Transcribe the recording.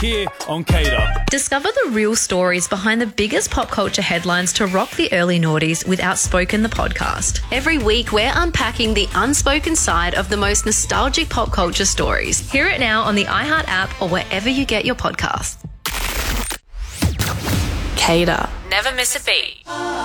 here on Cater. Discover the real stories behind the biggest pop culture headlines to rock the early noughties with Outspoken the podcast. Every week, we're unpacking the unspoken side of the most nostalgic pop culture stories. Hear it now on the iHeart app or wherever you get your podcasts. Cater. Never miss a beat.